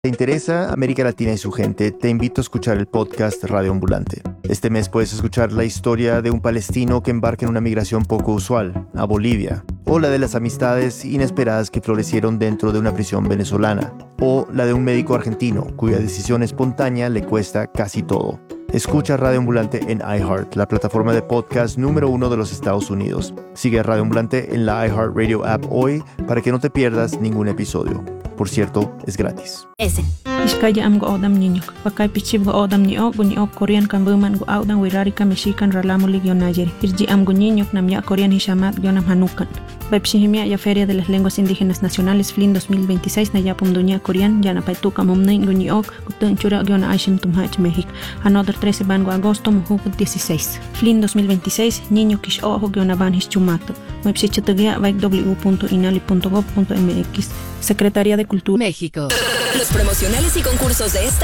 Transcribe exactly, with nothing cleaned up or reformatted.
¿Te interesa América Latina y su gente? Te invito a escuchar el podcast Radio Ambulante. Este mes puedes escuchar la historia de un palestino que embarca en una migración poco usual, a Bolivia, o la de las amistades inesperadas que florecieron dentro de una prisión venezolana, o la de un médico argentino cuya decisión espontánea le cuesta casi todo. Escucha Radio Ambulante en iHeart, la plataforma de podcast número uno de los Estados Unidos. Sigue a Radio Ambulante en la iHeartRadio app hoy para que no te pierdas ningún episodio. Por cierto, es gratis. Ese. Iskaya am go odam niño. Bakay pichib go odam ni o guni o Korean kan buman go audan wirari ka mexican ralamuli gionayeri. Irji am go niño nam ya Korean hishamat gionam hanukan. Baipshihimia ya Feria de las Lenguas Indígenas Nacionales F L I N dos mil veintiséis na ya pumduña Korean ya na paituka mumnay guni o gutun chura giona aishim tumhach México. Another trece ban go agosto mujuk dieciséis. F L I N dos mil veintiséis niño kish ojo giona ban hischumato. Website vaik w punto inali punto gov punto m x. Secretaría de Cultura México. Los promocionales y concursos de esta